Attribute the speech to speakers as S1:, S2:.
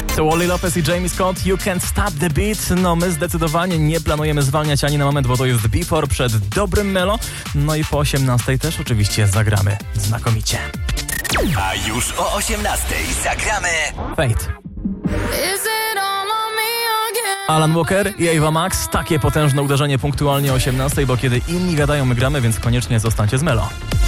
S1: To Wally Lopez i Jamie Scott, You Can't Stop the Beat. No my zdecydowanie nie planujemy zwalniać ani na moment, bo to jest Before przed dobrym Melo. No i po 18 też oczywiście zagramy znakomicie.
S2: A już o 18 zagramy
S1: Fate. Alan Walker i Ava Max. Takie potężne uderzenie punktualnie o 18, bo kiedy inni gadają, my gramy, więc koniecznie zostańcie z Melo.